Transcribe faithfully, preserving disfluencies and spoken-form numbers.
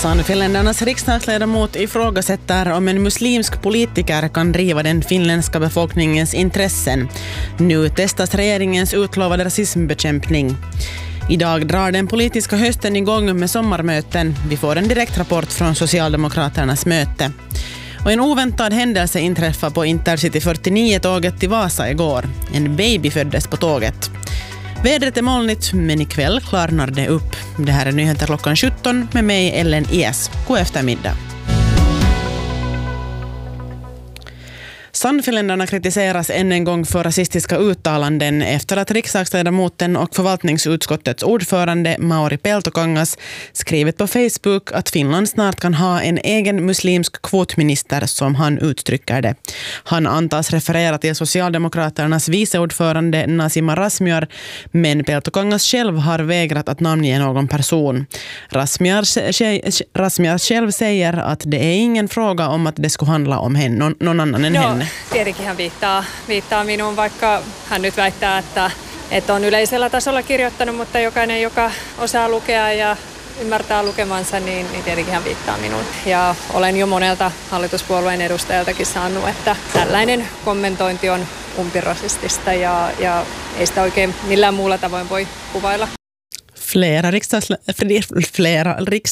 Sannfinländarnas riksdagsledamot ifrågasätter om en muslimsk politiker kan driva den finländska befolkningens intressen. Nu testas regeringens utlovade rasismbekämpning. Idag drar den politiska hösten igång med sommarmöten. Vi får en direkt rapport från Socialdemokraternas möte. Och en oväntad händelse inträffade på Intercity fyrtionio-tåget till Vasa igår. En baby föddes på tåget. Vädret är molnigt, men ikväll klarnar det upp. Det här är nyheter klockan sjutton med mig, Ellen Ies. God eftermiddag. Sannfinländarna kritiseras än en gång för rasistiska uttalanden efter att riksdagsledamoten och förvaltningsutskottets ordförande Mauri Peltokangas skrivit på Facebook att Finland snart kan ha en egen muslimsk kvotminister, som han uttrycker det. Han antas referera till Socialdemokraternas viceordförande Nasima Razmyar, men Peltokangas själv har vägrat att namnge någon person. Razmyar själv säger att det är ingen fråga om att det skulle handla om henne, någon, någon annan än no. henne. Tietenkin hän viittaa, viittaa minuun, vaikka hän nyt väittää, että, että on yleisellä tasolla kirjoittanut, mutta jokainen, joka osaa lukea ja ymmärtää lukemansa, niin, niin tietenkin hän viittaa minuun. Ja olen jo monelta hallituspuolueen edustajaltakin saanut, että tällainen kommentointi on umpirasistista ja, ja ei sitä oikein millään muulla tavoin voi kuvailla. Flera, riksdags, flera